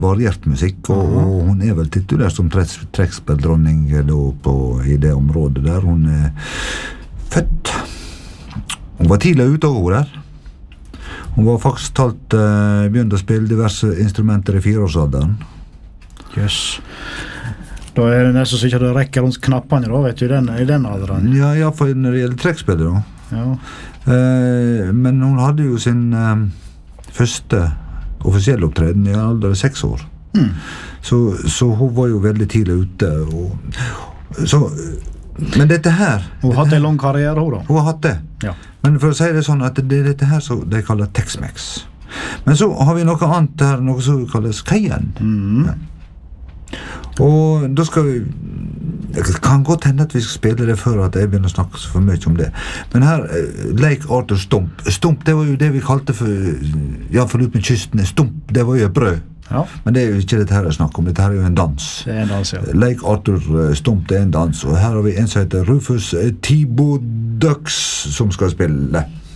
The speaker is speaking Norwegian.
variert musikk, og hun vel titulert som trekkspilldronning i det området der hun født. Hun var tidlig ute av henne der. Hun var faktisk begynt å spille diverse instrumenter i 4-årsalderen. Yes. Da det nesten så ikke det rekker rundt knappene da, vet du, i den alderen. Ja, i hvert fall når det gjelder trekkspillet da. Ja. Men hun hadde jo sin første offisielle opptreden i alder 6 år. Så hun var jo veldig tidlig ute. Men dette her... Hun hadde en lang karriere, hun da. Hun har hatt det. Ja. Men for å si det sånn, at det dette her som de kaller Tex-Mex. Men så har vi noe annet her, noe som kalles Cayenne. Ja. Og da skal vi... Det kan godt hende at vi skal spille det før at jeg begynner å snakke så for mye om det. Men her, Lake Arthur Stump. Stump, det var jo det vi kalte for... Ja, for ut med kysten. Stump, det var jo et brød. Ja. Men det jo ikke dette her jeg snakker om. Dette her jo en dans. Det en dans, ja. Lake Arthur Stump, det en dans. Og her har vi en som heter Rufus Thibaudux som skal spille.